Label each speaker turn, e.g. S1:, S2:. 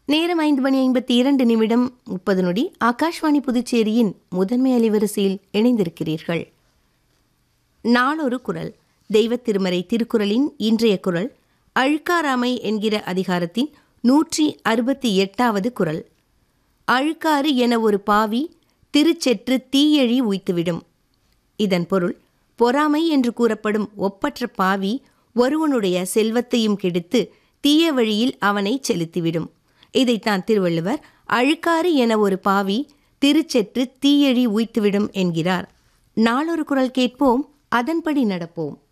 S1: நேரம் 5:52:30 ஆகாஷ்வாணி புதுச்சேரியின் முதன்மை அலைவரிசையில் இணைந்திருக்கிறீர்கள். நாளொரு குரல். தெய்வத் திருமறை திருக்குறளின் இன்றைய குரல் அழுக்காராமை என்கிற அதிகாரத்தின் 168வது குரல். அழுக்காறு என ஒரு பாவி திருச்செற்று தீயழி உய்த்துவிடும். இதன் பொருள், பொறாமை என்று கூறப்படும் ஒப்பற்ற பாவி ஒருவனுடைய செல்வத்தையும் கெடுத்து தீய வழியில் அவனை செலுத்திவிடும். இதைத்தான் திருவள்ளுவர் அழுக்காறு என ஒரு பாவி திருச்செற்று தீயழி உய்த்துவிடும் என்கிறார். நாளொரு குரல் கேட்போம், அதன்படி நடப்போம்.